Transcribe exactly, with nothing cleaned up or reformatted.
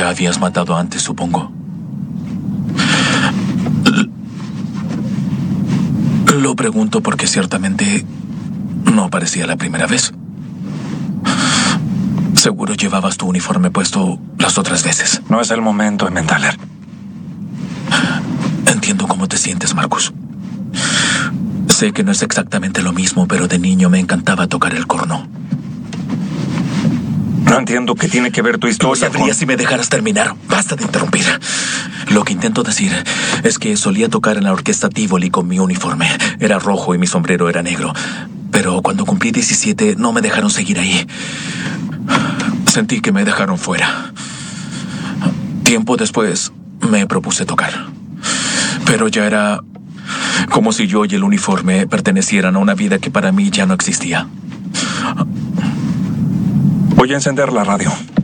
Ya habías matado antes, supongo. Lo pregunto porque ciertamente no parecía la primera vez. Seguro llevabas tu uniforme puesto las otras veces. No es el momento, Emmentaler. Entiendo cómo te sientes, Marcus. Sé que no es exactamente lo mismo, pero de niño me encantaba tocar el corno. No entiendo qué tiene que ver tu historia. Lo sabría con... si me dejaras terminar. Basta de interrumpir. Lo que intento decir es que solía tocar en la orquesta Tivoli con mi uniforme. Era rojo y mi sombrero era negro. Pero cuando cumplí diecisiete no me dejaron seguir ahí. Sentí que me dejaron fuera. Tiempo después me propuse tocar. Pero ya era como si yo y el uniforme pertenecieran a una vida que para mí ya no existía. Voy a encender la radio.